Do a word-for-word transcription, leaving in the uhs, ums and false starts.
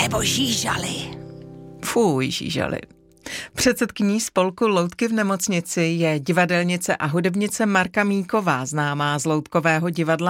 nebo žížaly. Fuj, žížaly. Předsedkyní spolku Loutky v nemocnici je divadelnice a hudebnice Marka Míková, známá z Loutkového divadla